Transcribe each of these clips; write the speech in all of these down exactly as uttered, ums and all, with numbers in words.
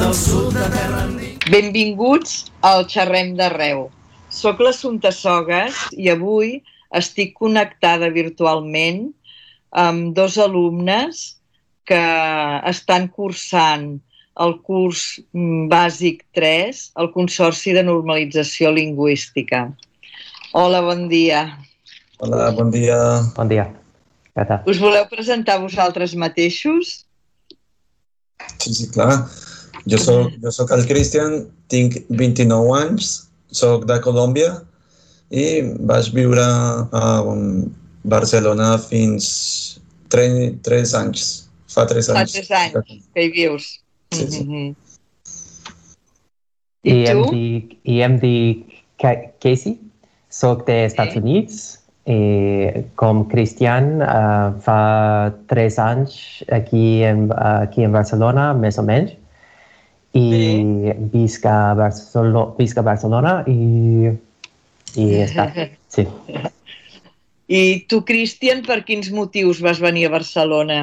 Benvinguts al Xerrem d'Arreu. Soc l'Assumpta Sogas i avui estic connectada virtualment amb dos alumnes que estan cursant el curs bàsic tres al Consorci de Normalització Lingüística. Hola, bon dia. Hola, bon dia. Bon dia. Què tal? Us voleu presentar vosaltres mateixos? Sí, sí, clar. Jo soc, jo soc el Cristian, tinc vint-i-nou anys, soc de Colòmbia i vaig viure a Barcelona fins tres, tres anys. Fa tres anys. Fa tres anys que hi vius. Sí, sí. Mm-hmm. I, I em tu? dic, I em dic Casey, soc dels Estats Sí. Units i com Cristian uh, fa tres anys aquí en, aquí en Barcelona, més o menys, i Sí. visc a Barcelona, visc a Barcelona i, i he estat, sí. I tu, Cristian, per quins motius vas venir a Barcelona?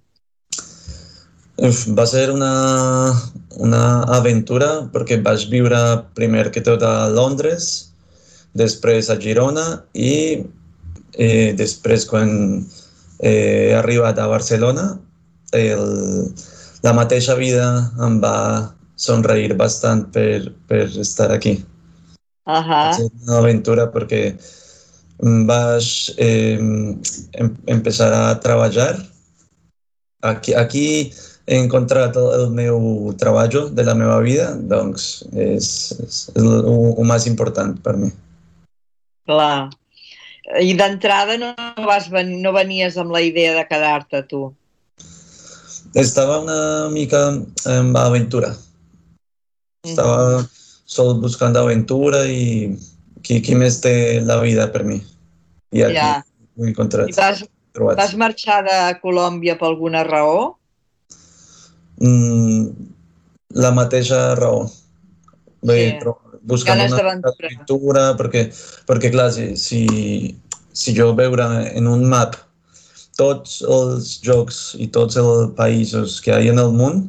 Uf, va ser una, una aventura perquè vaig viure primer que tot a Londres, després a Girona i eh, després quan he arribat a Barcelona el, la mateixa vida em va somreir bastant per, per estar aquí. Ahà. Va ser una aventura perquè vaig eh, em, empezar a treballar. Aquí, aquí he encontrat el, el meu treball de la meva vida, doncs és, és el, el més important per mi. Clar. I d'entrada no, vas venir, no venies amb la idea de quedar-te, tu? Estava una mica en aventura. Estava sol buscant aventura i qui, qui més té la vida per mi. I aquí Ja. ho he encontrat. I vas, trobat. vas marxar de Colòmbia per alguna raó? Mm, la mateixa raó. Bé, Sí. tro- buscant Ganes una d'aventura. aventura, perquè, perquè clar, si, si, si jo veure en un map tots els jocs i tots els països que hi ha en el món,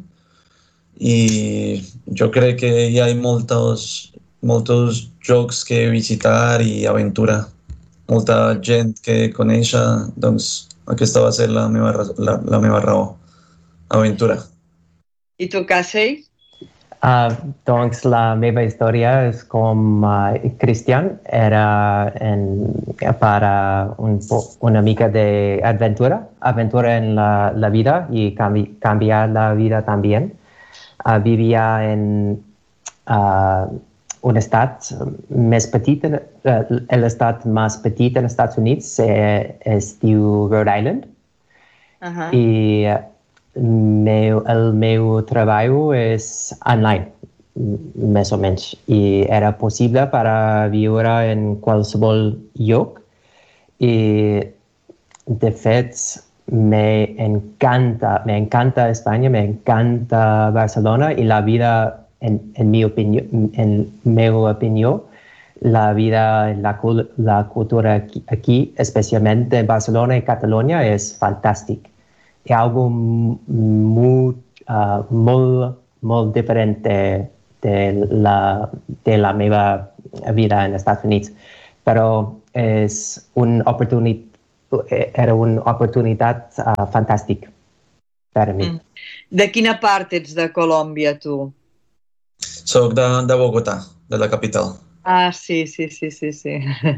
i jo crec que hi ha molts, molts jocs que visitar i aventura. Molta gent que conèixer, doncs aquesta va ser la meva, ra- la, la meva raó. Aventura. I tu, Casey? Uh, doncs la meva història és com uh, Cristian, era en, para un, po- una mica d'aventura, aventura en la, la vida y cambi, cambiar la vida también. Uh, vivia en uh, un estat més petit, uh, l'estat més petit en els Estats Units eh, es diu Rhode Island. Ahà. I meu, el meu treball és online, m- més o menys, i era possible per a viure en qualsevol lloc. I, de fet, me encanta, me encanta Espanya, me encanta Barcelona i la vida, en, en mi opinió, en meva opinió, la vida, la, cul- la cultura aquí, aquí, especialment en Barcelona i Catalunya, és fantàstic. Hi ha algo molt, uh, molt, molt diferent de, de, la, de la meva vida en els Estats Units, però és una oportunitat, era una oportunitat uh, fantàstic per a mi. Mm. De quina part ets de Colòmbia, tu? Soc de, de Bogotà, de la capital. Ah, sí, sí, sí, sí, sí.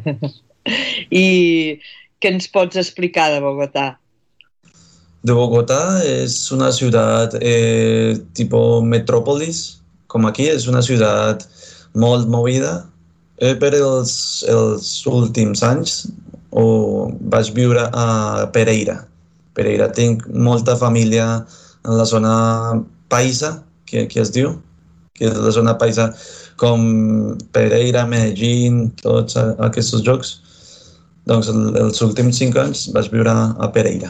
I què ens pots explicar de Bogotà? De Bogotá es una ciudad eh, tipo metrópolis, como aquí, és una ciutat molt movida, eh, per els, els últims anys o vaig viure a Pereira. Pereira, tinc molta família en la zona paisa, que, que es diu, que és la zona paisa com Pereira, Medellín, tots aquests llocs. Doncs el, els últims cinc anys vaig viure a Pereira.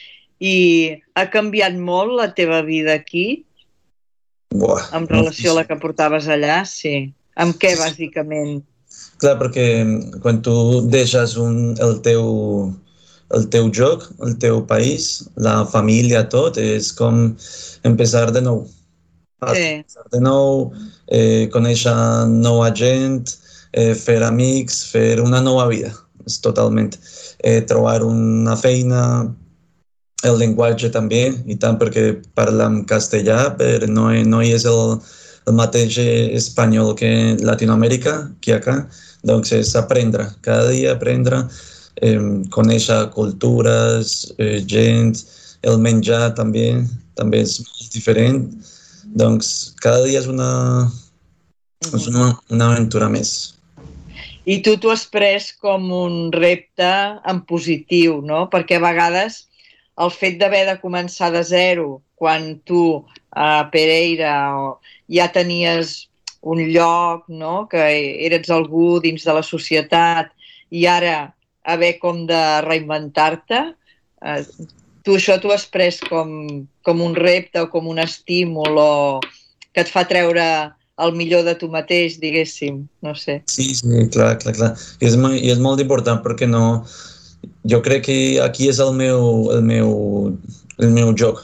I ha canviat molt la teva vida aquí Buah, en relació a la que portaves allà? Sí. Amb què, bàsicament? Clar, perquè quan tu deixes un, el, teu, el teu joc, el teu país, la família, tot, és com empezar de nou. Sí. De nou, eh, conèixer nova gent, eh, fer amics, fer una nova vida, és totalment. Eh, trobar una feina, el llenguatge també, i tant perquè parlem castellà, però no, no és el, el mateix espanyol que Latinoamèrica, que acá. Doncs és aprendre, cada dia aprendre, eh, conèixer cultures, eh, gent, el menjar també, també és molt diferent. Doncs cada dia és una, és una, una aventura més. I tu t'ho has pres com un repte en positiu, no? Perquè a vegades el fet d'haver de començar de zero, quan tu a Pereira ja tenies un lloc, no? Que eres algú dins de la societat i ara haver com de reinventar-te, eh, tu això t'ho has pres com, com un repte o com un estímul o que et fa treure el millor de tu mateix, diguéssim, no sé. Sí, sí, clar, clar, clar. I és, i és molt important perquè no... Jo crec que aquí és el meu, el meu, el meu joc.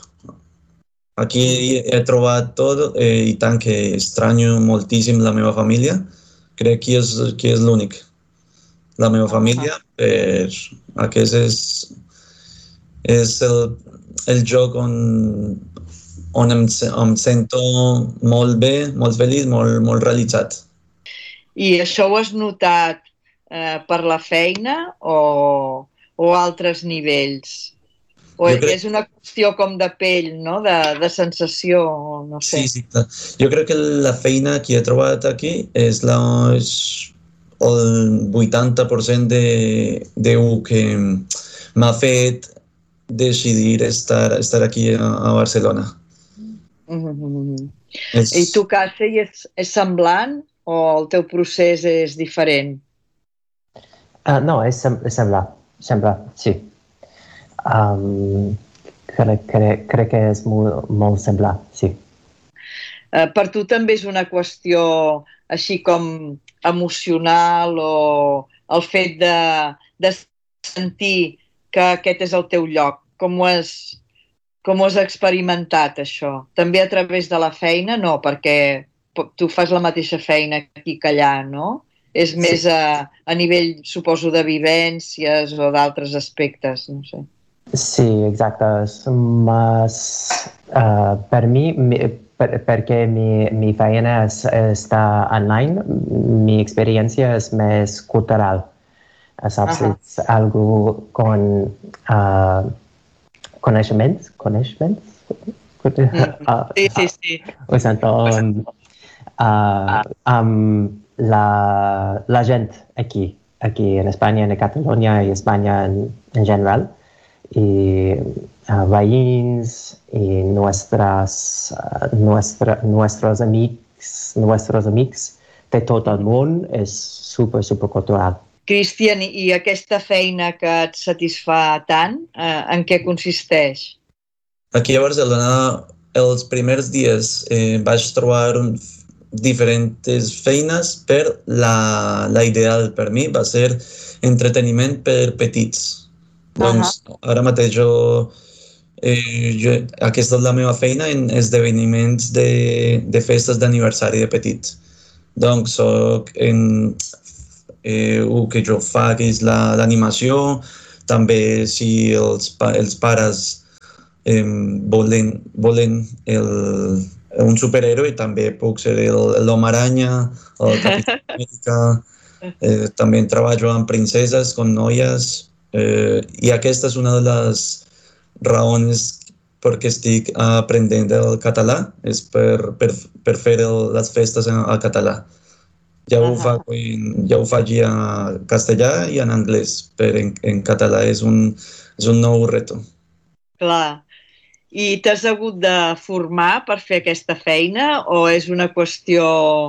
Aquí he trobat tot eh, i tant que estranyo moltíssim la meva família. Crec que és, que és l'únic. La meva família, per aquest és, és el, el joc on, on em, em sento molt bé, molt feliç, molt, molt realitzat. I això ho has notat eh, per la feina o, o altres nivells? O crec... és una qüestió com de pell, no? De, de sensació, no sé. Sí, sí, clar. Jo crec que la feina que he trobat aquí és, la, és el vuitanta per cent de, de que m'ha fet decidir estar, estar aquí a, a Barcelona. Mm-hmm. És... I tu, Casey, és, és semblant o el teu procés és diferent? Uh, no, és, sem és semblant, semblant, sí. Um, crec, crec, crec que és molt, molt semblant, sí. Uh, per tu també és una qüestió així com emocional o el fet de, de sentir que aquest és el teu lloc. Com ho has, com ho has experimentat, això? També a través de la feina? No, perquè tu fas la mateixa feina aquí que allà, no? És més sí. a, a nivell, suposo, de vivències o d'altres aspectes, no sé. Sí, exacte. Mas, uh, per mi, mi per, perquè mi, mi feina és, està online, mi experiència és més cultural. Saps? Uh-huh. És algo con uh, coneixements, coneixements? Mm. Uh, sí, sí, sí. Ho sento. Uh, amb la, la gent aquí, aquí en Espanya, en Catalunya i Espanya en, en general, i uh, veïns i nostres, uh, nostre, nostres amics, nostres amics de tot el món és super, super cultural. Cristian, i aquesta feina que et satisfà tant, eh, en què consisteix? Aquí a Barcelona, els primers dies eh, vaig trobar un, diferents feines, però la, la ideal per mi va ser entreteniment per petits. Doncs uh-huh. Ara mateix jo, eh, jo, aquesta és la meva feina en esdeveniments de, de festes d'aniversari de petits. Doncs soc en eh, el que jo faig és l'animació, també si els, els pares eh, volen, volen el, un superhéroe, també puc ser l'Home Aranya, el Capitán Amèrica, eh, també treballo amb princeses, amb noies, eh, i aquesta és una de les raons perquè estic aprenent el català, és per, per, per fer el, les festes en, en català. Ja ho, uh-huh. faig, ja ho faig en castellà i en anglès, però en, en català és un, és un nou reto. Clar. I t'has hagut de formar per fer aquesta feina o és una qüestió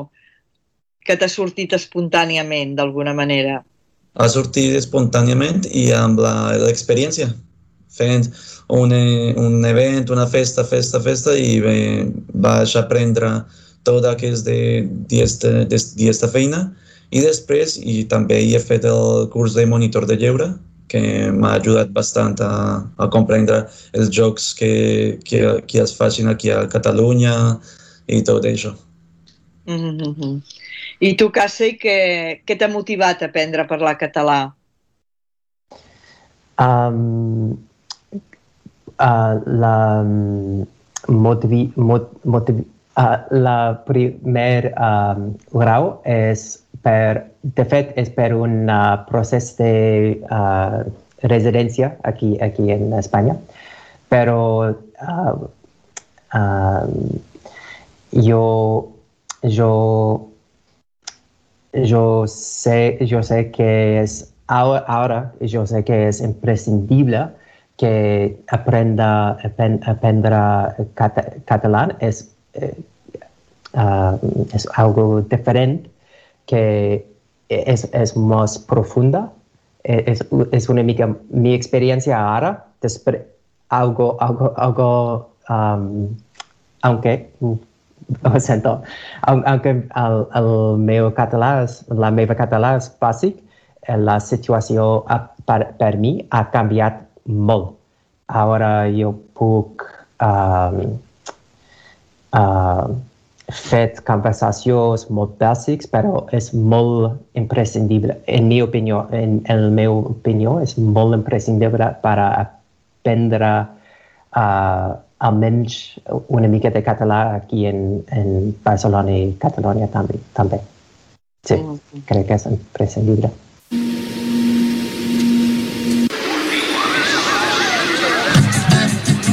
que t'ha sortit espontàniament, d'alguna manera? Ha sortit espontàniament i amb l'experiència, fent un, un event, una festa, festa, festa, i bé, vaig aprendre tot aquest d'aquesta feina. I després, i també he fet el curs de monitor de lleure, que m'ha ajudat bastant a, a comprendre els jocs que, que, que es facin aquí a Catalunya, i tot això. Mm-hmm. I tu, Casey, què, què t'ha motivat a aprendre a parlar català? Um, uh, la motivi, mot, motivi, uh, la primer um, grau és per, de fet, és per un uh, procés de uh, residència aquí, aquí en Espanya, però uh, uh, jo, jo, yo sé, yo sé que es ahora, ahora yo sé que es imprescindible que aprenda aprenda cat, catalán es eh, uh, es algo diferente que es, es más profunda. Es, es una mica mi experiencia ahora, después, algo, algo, algo um, aunque, ho sento, aunque el, el meu català, és, la meva català és bàsic, la situació per, per mi ha canviat molt. Ara jo puc um, uh, fer conversacions molt bàsics, però és molt imprescindible, en mi opinió, en, en la meva opinió, és molt imprescindible per aprendre uh, almenys una mica de català aquí en, en Barcelona i Catalunya també. també. Sí, mm. crec que és imprescindible.